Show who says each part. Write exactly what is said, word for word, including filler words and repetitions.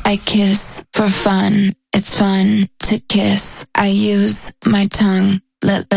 Speaker 1: I kiss for fun. It's fun to kiss. I use my tongue. Let